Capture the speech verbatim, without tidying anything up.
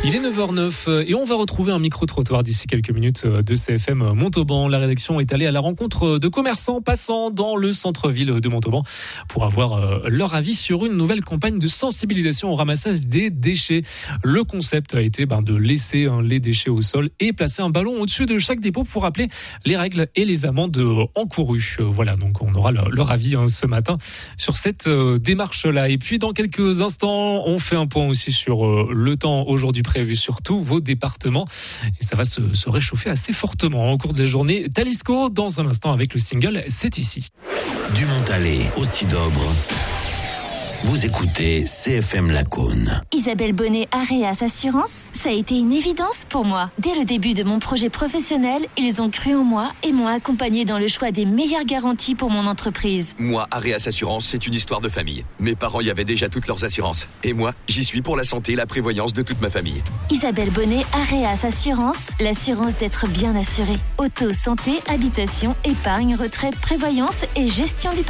Il est neuf heures neuf et on va retrouver un micro-trottoir d'ici quelques minutes de C F M Montauban. La rédaction est allée à la rencontre de commerçants passant dans le centre-ville de Montauban pour avoir leur avis sur une nouvelle campagne de sensibilisation au ramassage des déchets. Le concept a été ben, de laisser hein, les déchets au sol et placer un ballon au-dessus de chaque dépôt pour rappeler les règles et les amendes encourues. Voilà, donc on aura leur, leur avis hein, ce matin sur cette euh, démarche-là. Et puis dans quelques instants, on fait un point aussi sur euh, le temps aujourd'hui prévu sur tous vos départements. Et ça va se, se réchauffer assez fortement en cours de la journée. Talisco, dans un instant avec le single « C'est ici ». Du Montalet au Sidobre. Vous écoutez C F M Lacaune. Isabelle Bonnet, Areas Assurance, ça a été une évidence pour moi. Dès le début de mon projet professionnel, ils ont cru en moi et m'ont accompagné dans le choix des meilleures garanties pour mon entreprise. Moi, Areas Assurance, c'est une histoire de famille. Mes parents y avaient déjà toutes leurs assurances. Et moi, j'y suis pour la santé et la prévoyance de toute ma famille. Isabelle Bonnet, Areas Assurance, l'assurance d'être bien assuré. Auto, santé, habitation, épargne, retraite, prévoyance et gestion du